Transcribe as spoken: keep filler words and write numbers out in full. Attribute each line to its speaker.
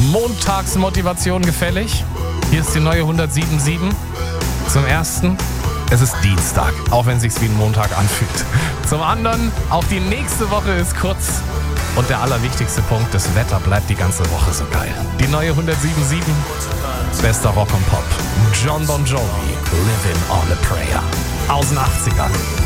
Speaker 1: Montagsmotivation gefällig? Hier ist die neue hundertsieben Komma sieben. Zum ersten, es ist Dienstag, auch wenn es sich wie ein Montag anfühlt. Zum anderen, auch die nächste Woche ist kurz. Und der allerwichtigste Punkt, das Wetter bleibt die ganze Woche so geil. Die neue hundertsieben Komma sieben, bester Rock und Pop. John Bon Jovi, Living on a Prayer. Aus den achtzigern.